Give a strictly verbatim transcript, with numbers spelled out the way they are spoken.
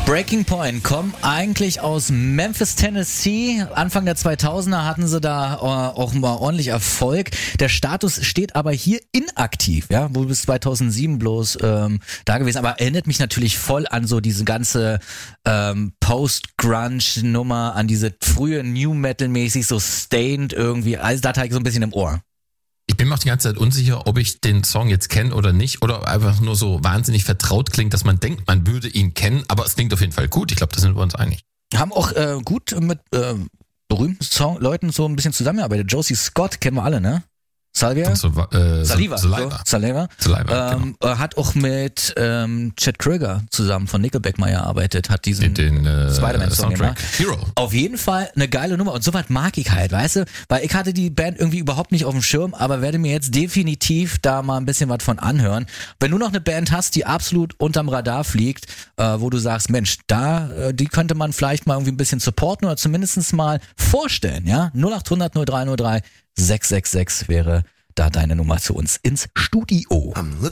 Breaking Point kommen eigentlich aus Memphis, Tennessee. Anfang der zweitausender hatten sie da äh, auch mal ordentlich Erfolg. Der Status steht aber hier inaktiv, ja, wohl bis zweitausendsieben bloß ähm, da gewesen. Aber erinnert mich natürlich voll an so diese ganze ähm, Post-Grunge-Nummer, an diese frühe New-Metal-mäßig, so Stained irgendwie. Also da hatte ich so ein bisschen im Ohr. Ich bin mir auch die ganze Zeit unsicher, ob ich den Song jetzt kenne oder nicht oder einfach nur so wahnsinnig vertraut klingt, dass man denkt, man würde ihn kennen, aber es klingt auf jeden Fall gut. Ich glaube, da sind wir uns einig. Haben auch äh, gut mit äh, berühmten Song- Leuten so ein bisschen zusammengearbeitet. Josie Scott kennen wir alle, ne? Salvia? So, äh, Saliva. Saliva. So, Saliva. Saliva, ähm, genau. Hat auch mit ähm, Chet Krieger zusammen von Nickelback mal gearbeitet, hat diesen den äh, Spider-Man-Song Soundtrack Hero. Auf jeden Fall eine geile Nummer und sowas mag ich halt, weißt du, weil ich hatte die Band irgendwie überhaupt nicht auf dem Schirm, aber werde mir jetzt definitiv da mal ein bisschen was von anhören. Wenn du noch eine Band hast, die absolut unterm Radar fliegt, äh, wo du sagst, Mensch, da, äh, die könnte man vielleicht mal irgendwie ein bisschen supporten oder zumindest mal vorstellen, ja, null acht hundert null drei null drei sechs sechs sechs wäre da deine Nummer zu uns ins Studio.